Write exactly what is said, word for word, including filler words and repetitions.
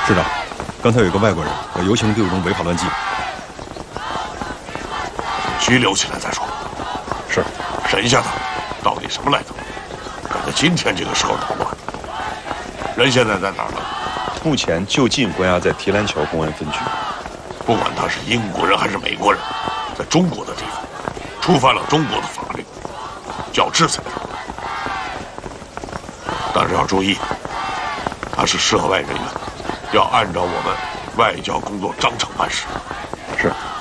师长，刚才有一个外国人把游行队伍中违法乱纪， 拘留起来再说。 是， 审一下他，到底什么来头？赶在今天这个时候捣乱。人现在在哪儿呢？ 目前就近关押在提篮桥公安分局。 不管他是英国人还是美国人，在中国的地方触犯了中国的法律，就要制裁他。但是要注意，他是涉外人员，要按照我们外交工作章程办事。 是。